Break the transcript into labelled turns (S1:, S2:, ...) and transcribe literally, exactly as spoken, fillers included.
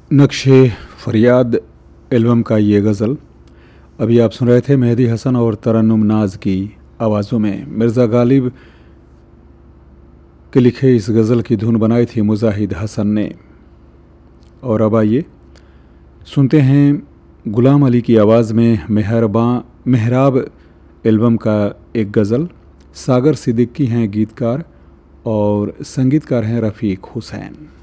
S1: नक्शे फरियाद एल्बम का ये गज़ल अभी आप सुन रहे थे मेहदी हसन और तरन्नुम नाज की आवाज़ों में। मिर्ज़ा गालिब के लिखे इस गज़ल की धुन बनाई थी मुजाहिद हसन ने। और अब आइए सुनते हैं गुलाम अली की आवाज़ में मेहरबान मेहराब एल्बम का एक गज़ल। सागर सिद्दीकी हैं गीतकार और संगीतकार हैं रफ़ीक हुसैन।